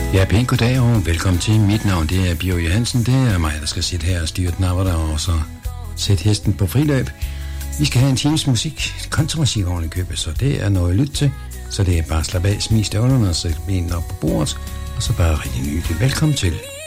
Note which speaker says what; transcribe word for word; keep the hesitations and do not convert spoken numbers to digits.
Speaker 1: Ja, pænt goddag og velkommen til. Mit navn det er Bio Johansen. Det er mig, der skal sidde her og styre den arbejder og så sætte hesten på friløb. Vi skal have en times musik, kontramusik oven i købet, så det er noget at lytte til. Så det er bare slap af, smig støvlerne og sætte benene op på bordet, og så bare rigtig nydeligt. Velkommen til.